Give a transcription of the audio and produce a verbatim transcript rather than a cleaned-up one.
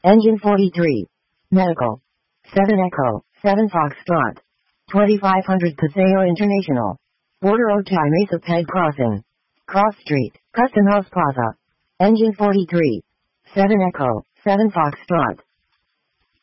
Engine forty-three. Medical. seven Echo, seven Foxtrot. twenty-five hundred Paseo International. Border Otay Mesa Peg Crossing. Cross Street, Custom House Plaza. Engine forty-three. seven Echo, seven Foxtrot.